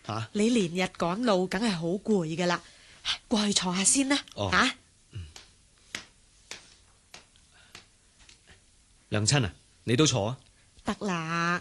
吓？ 你連日趕路，梗係好攰噶啦，過去坐下先啦。 哦吓， 娘親啊，你都坐啊。 得啦。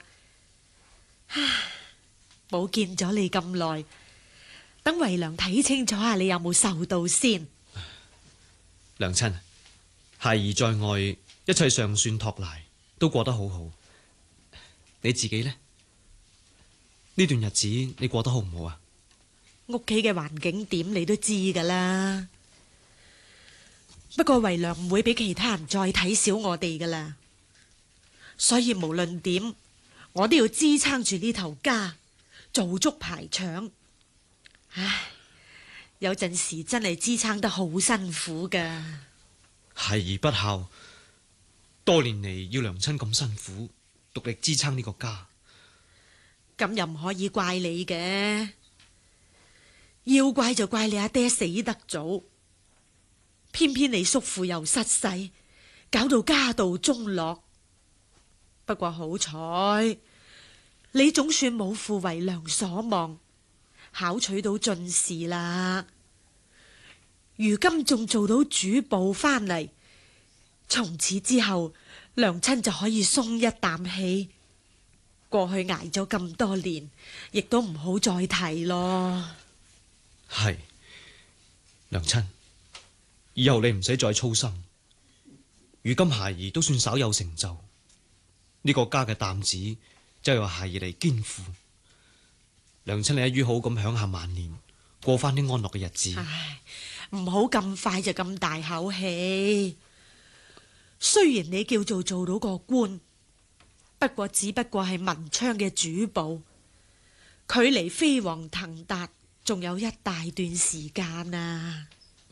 冇見咗你咁耐，等為娘睇清楚下你有冇受到先。 娘親，孩兒在外，一切尚算托賴，都過得好好。你自己呢？呢段日子你過得好唔好啊？ 屋企嘅環境點你都知噶啦，不過為娘唔會俾其他人再睇小我哋噶啦，所以無論點，我都要支撐住呢頭家，做足排場。唉，有陣時真係支撐得好辛苦噶。 孩兒不孝，多年嚟要娘親咁辛苦，獨力支撐呢個家。 咁又唔可以怪你嘅，要怪就怪你阿爹死得早，偏偏你叔父又失勢，搞到家道中落。不過好彩，你總算冇負為娘所望，考取到進士啦。如今仲做到主簿翻嚟，從此之後，娘親就可以鬆一啖氣。過去挨咗咁多年，亦都唔好再提咯。 係，娘親，以後你唔使再操心。如今孩兒都算稍有成就，呢個家嘅擔子就由孩兒嚟肩負。娘親你一於好咁享下晚年，過翻啲安樂嘅日子。 唉，唔好咁快就咁大口氣。雖然你叫做做到個官，不過只不過係文昌嘅主簿，距離飛黃騰達仲有一大段時間啊。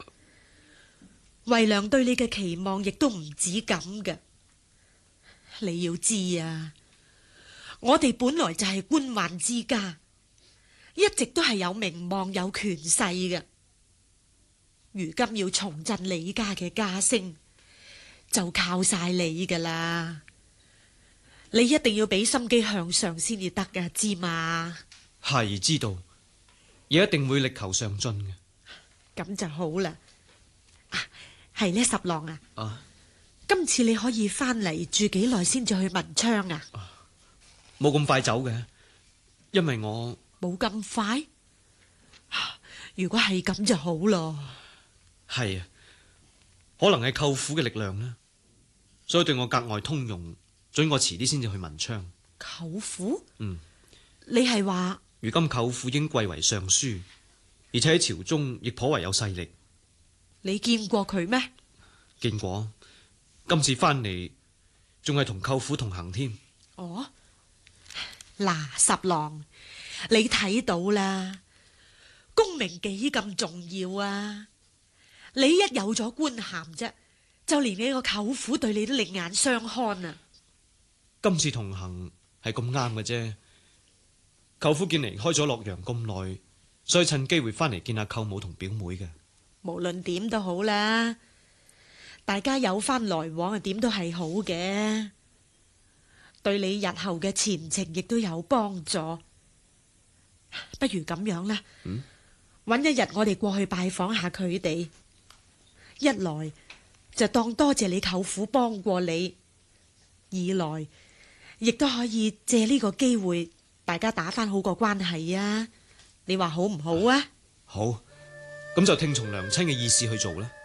為娘對你嘅期望亦都唔止咁嘅。你要知啊，我哋本來就係官宦之家，一直都係有名望有權勢嘅。如今要重振你家嘅家聲，就靠晒你噶啦。你一定要俾心機向上先至得噶，知嘛？ 孩兒知道，也一定會力求上進嘅。 咁就好啦。係呢，十郎啊， 啊， 今次你可以翻嚟住幾耐先至去文昌啊？ 冇咁快走嘅，因為我冇咁快。如果係咁就好咯。 係啊，可能係舅父嘅力量啦，所以對我格外通融。准我遲啲先至去文昌。 舅父？ 嗯， 你係話？ 如今舅父已經貴為尚書，而且喺朝中亦頗為有勢力。 你見過佢咩？ 見過，今次翻嚟仲係同舅父同行添。 哦，嗱，十郎，你睇到啦，功名幾咁重要啊！你一有咗官銜啫，就連你個舅父對你都另眼相看啊！ 今次同行係咁啱嘅啫，舅父見離開咗洛陽咁耐，所以趁機會翻嚟見下舅母同表妹嘅。 無論點都好啦，大家有翻來往啊，點都係好嘅，對你日後嘅前程亦都有幫助。不如咁樣啦，搵一日我哋過去拜訪下佢哋，一來就當多謝你舅父幫過你，二來亦都可以借呢個機會，大家打翻好個關係啊！你話好唔好啊？ 好，咁就聽從娘親嘅意思去做啦。